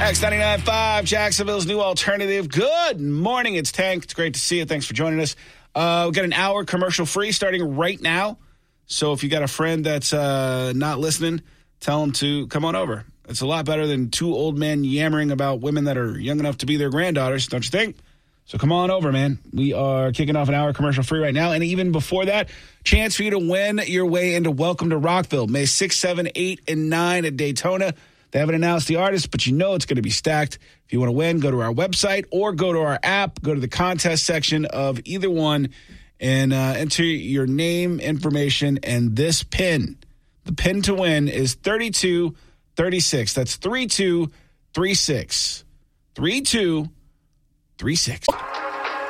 X99.5, Jacksonville's new alternative. Good morning. It's Tank. It's great to see you. Thanks for joining us. We've got an hour commercial free starting right now. So if you got a friend that's not listening, tell them to come on over. It's a lot better than two old men yammering about women that are young enough to be their granddaughters, don't you think? So come on over, man. We are kicking off an hour commercial free right now. And even before that, chance for you to win your way into Welcome to Rockville, May 6, 7, 8, and 9 at Daytona. They haven't announced the artist, but you know it's going to be stacked. If you want to win, go to our website or go to our app. Go to the contest section of either one and enter your name, information, and this pin. The pin to win is 3236. That's 3236. 3236.